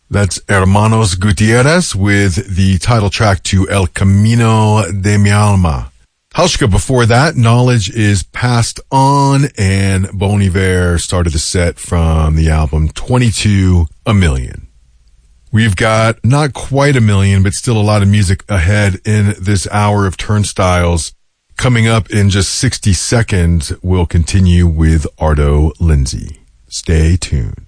That's Hermanos Gutierrez with the title track to El Camino de mi Alma. Halshka before that, Knowledge is Passed On, and Bon Iver started the set from the album 22 A Million. We've got not quite a million, but still a lot of music ahead in this hour of Turnstiles. Coming up in just 60 seconds, we'll continue with Ardo Lindsay. Stay tuned.